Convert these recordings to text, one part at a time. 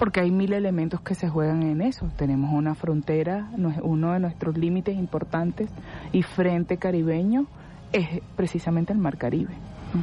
porque hay 1000 elementos que se juegan en eso. Tenemos una frontera, uno de nuestros límites importantes y frente caribeño es precisamente el Mar Caribe.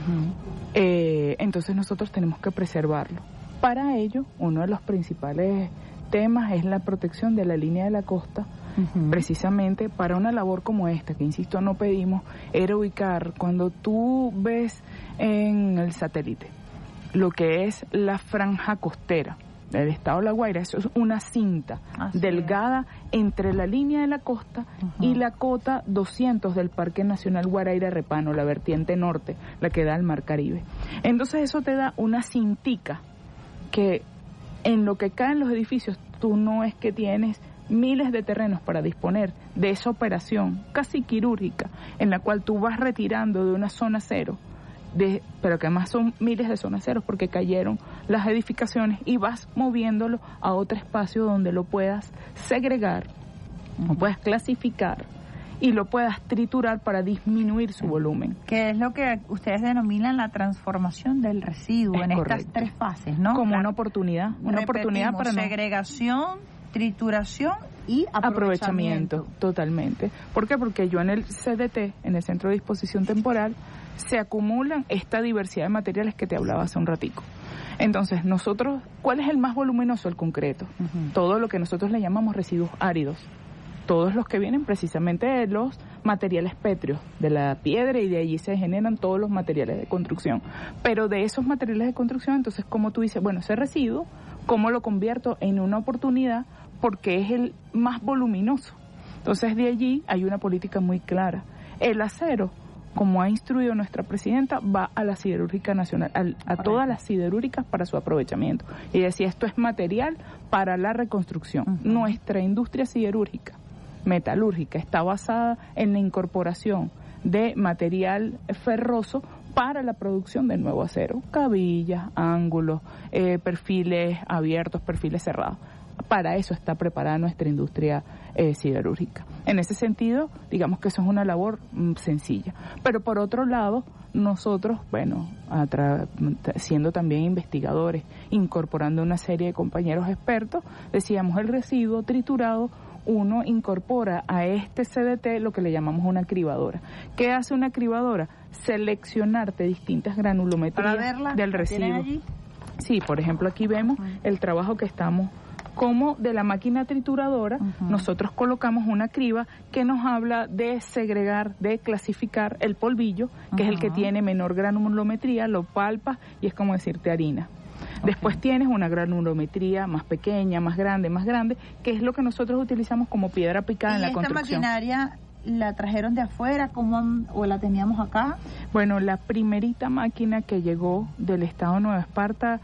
Entonces nosotros tenemos que preservarlo. Para ello, uno de los principales temas es la protección de la línea de la costa, precisamente para una labor como esta, que insisto, no pedimos, era ubicar, cuando tú ves en el satélite lo que es la franja costera del estado de La Guaira, eso es una cinta delgada entre la línea de la costa y la cota 200 del Parque Nacional Guaraíra-Repano, la vertiente norte, la que da al Mar Caribe. Entonces eso te da una cintica que en lo que caen los edificios, tú no es que tienes miles de terrenos para disponer de esa operación casi quirúrgica, en la cual tú vas retirando de una zona cero, pero que además son miles de zonas ceros porque cayeron las edificaciones, y vas moviéndolo a otro espacio donde lo puedas segregar, lo puedas clasificar y lo puedas triturar para disminuir su volumen. Que es lo que ustedes denominan la transformación del residuo en estas 3 fases, ¿no? Como una oportunidad para segregación, trituración y aprovechamiento. Totalmente. ¿Por qué? Porque yo en el CDT, en el Centro de Disposición Temporal, se acumulan esta diversidad de materiales que te hablaba hace un ratico. Entonces, nosotros, ¿cuál es el más voluminoso? El concreto. Todo lo que nosotros le llamamos residuos áridos. Todos los que vienen precisamente de los materiales pétreos, de la piedra, y de allí se generan todos los materiales de construcción. Pero de esos materiales de construcción, entonces, como tú dices, bueno, ese residuo, ¿cómo lo convierto en una oportunidad? Porque es el más voluminoso. Entonces, de allí hay una política muy clara. El acero, como ha instruido nuestra presidenta, va a la siderúrgica nacional, a todas las siderúrgicas para su aprovechamiento. Y decía, esto es material para la reconstrucción. Nuestra industria siderúrgica, metalúrgica, está basada en la incorporación de material ferroso para la producción del nuevo acero, cabillas, ángulos, perfiles abiertos, perfiles cerrados. Para eso está preparada nuestra industria siderúrgica. En ese sentido, digamos que eso es una labor sencilla. Pero por otro lado, nosotros, bueno, siendo también investigadores, incorporando una serie de compañeros expertos, decíamos, el residuo triturado, uno incorpora a este CDT lo que le llamamos una cribadora. ¿Qué hace una cribadora? Seleccionarte distintas granulometrías del residuo. Sí, por ejemplo, aquí vemos el trabajo que estamos, como de la máquina trituradora, nosotros colocamos una criba que nos habla de segregar, de clasificar el polvillo, que es el que tiene menor granulometría, lo palpas y es como decirte harina. Después tienes una granulometría más pequeña, más grande, que es lo que nosotros utilizamos como piedra picada en la construcción. ¿Y esta maquinaria la trajeron de afuera o la teníamos acá? Bueno, la primerita máquina que llegó del estado de Nueva Esparta,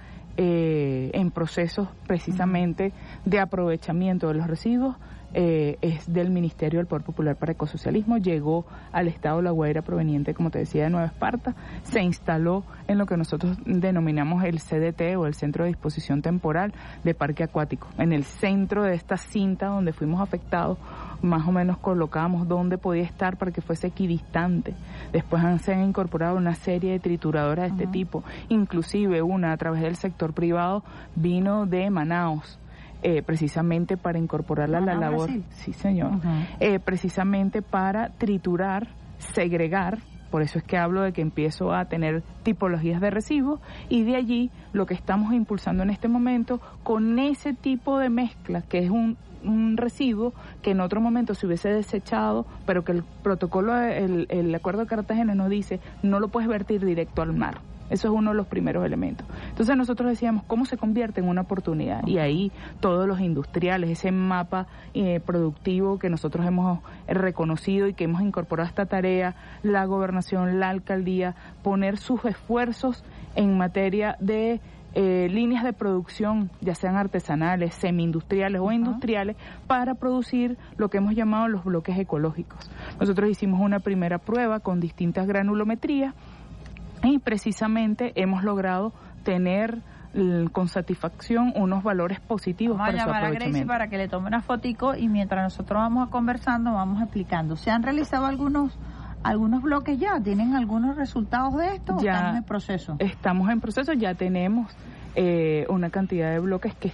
en procesos precisamente de aprovechamiento de los residuos, es del Ministerio del Poder Popular para Ecosocialismo, llegó al estado de La Guaira proveniente, como te decía, de Nueva Esparta, se instaló en lo que nosotros denominamos el CDT o el Centro de Disposición Temporal de Parque Acuático. En el centro de esta cinta donde fuimos afectados, más o menos colocamos dónde podía estar para que fuese equidistante. Después se han incorporado una serie de trituradoras de este tipo, inclusive una a través del sector privado vino de Manaos, precisamente para incorporarla a la labor. Brasil. Sí, señor. Precisamente para triturar, segregar, por eso es que hablo de que empiezo a tener tipologías de residuos, y de allí lo que estamos impulsando en este momento con ese tipo de mezcla, que es un residuo que en otro momento se hubiese desechado, pero que el protocolo, el Acuerdo de Cartagena nos dice, no lo puedes vertir directo al mar. Eso es uno de los primeros elementos. Entonces nosotros decíamos, ¿cómo se convierte en una oportunidad? Y ahí todos los industriales, ese mapa productivo que nosotros hemos reconocido y que hemos incorporado a esta tarea, la gobernación, la alcaldía, poner sus esfuerzos en materia de líneas de producción, ya sean artesanales, semi-industriales o industriales, para producir lo que hemos llamado los bloques ecológicos. Nosotros hicimos una primera prueba con distintas granulometrías, y precisamente hemos logrado tener con satisfacción unos valores positivos para su aprovechamiento. Vamos a llamar a Gracie para que le tome una fotico, y mientras nosotros vamos conversando, vamos explicando. ¿Se han realizado algunos bloques ya? ¿Tienen algunos resultados de esto? Ya ¿Estamos en proceso? Estamos en proceso, ya tenemos una cantidad de bloques que